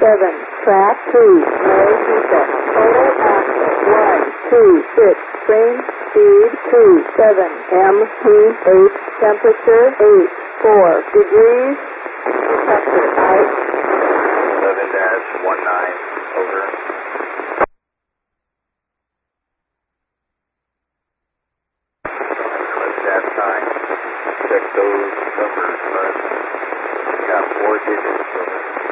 Track 2, no defect. Total axle 126. Train speed 27. MP8. Temperature 84 degrees. Detector out. 11-19, over.